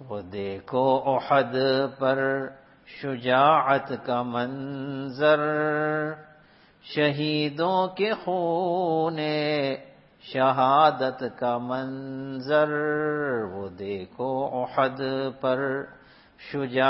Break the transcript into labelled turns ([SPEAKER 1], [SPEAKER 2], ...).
[SPEAKER 1] वो देखो उहद पर शुजाअत का मंजर, शहीदों के खूने शहादत का मंजर। वो देखो उहद पर शुजा